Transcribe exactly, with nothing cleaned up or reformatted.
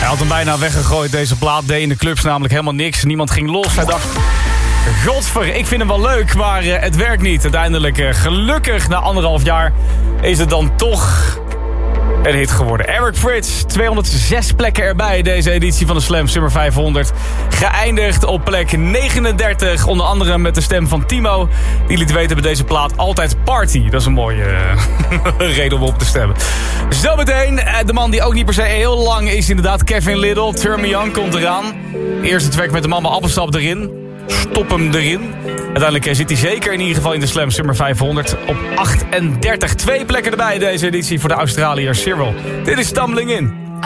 Hij had hem bijna weggegooid, deze plaat. Deed in de clubs namelijk helemaal niks. Niemand ging los. Hij dacht, godver, ik vind hem wel leuk, maar uh, het werkt niet. Uiteindelijk, uh, gelukkig, na anderhalf jaar, is het dan toch een hit geworden. Eric Prydz, tweehonderdzes plekken erbij. Deze editie van de Slam Summer vijfhonderd. Geëindigd op plek negenendertig. Onder andere met de stem van Timo. Die liet weten bij deze plaat altijd party. Dat is een mooie uh, reden om op te stemmen. Zometeen, uh, de man die ook niet per se heel lang is inderdaad. Kevin Lyttle, Turn Me On komt eraan. Eerste track met de mama appelsap erin. Stop hem erin. Uiteindelijk zit hij zeker in ieder geval in de Slam Summer vijfhonderd op achtendertig. Twee plekken erbij deze editie voor de Australiër Cyril. Dit is Stumbling In.